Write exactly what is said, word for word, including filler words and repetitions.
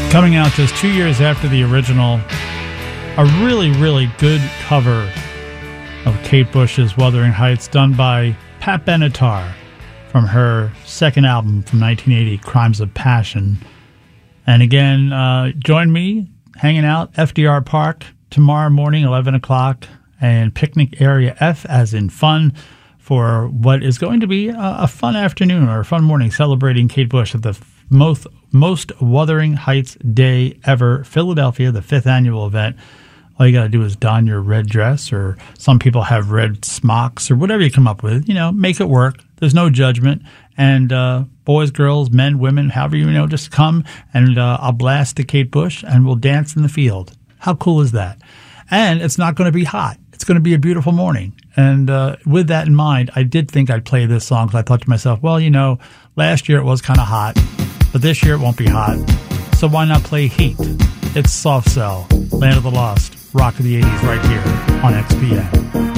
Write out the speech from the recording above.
Coming out just two years after the original, a really, really good cover of Kate Bush's Wuthering Heights done by Pat Benatar from her second album from nineteen eighty, Crimes of Passion. And again, uh, join me hanging out F D R Park tomorrow morning, eleven o'clock, and Picnic Area F as in fun, for what is going to be a, a fun afternoon or a fun morning celebrating Kate Bush at the most, most Wuthering Heights Day ever, Philadelphia, the fifth annual event. All you got to do is don your red dress, or some people have red smocks, or whatever you come up with. You know, make it work. There's no judgment. And uh, boys, girls, men, women, however you know, just come and uh, I'll blast to Kate Bush and we'll dance in the field. How cool is that? And it's not going to be hot. It's going to be a beautiful morning. And uh, with that in mind, I did think I'd play this song because I thought to myself, well, you know, last year it was kind of hot, but this year it won't be hot. So why not play Heat? It's Soft Cell, Land of the Lost, rock of the eighties right here on X P N.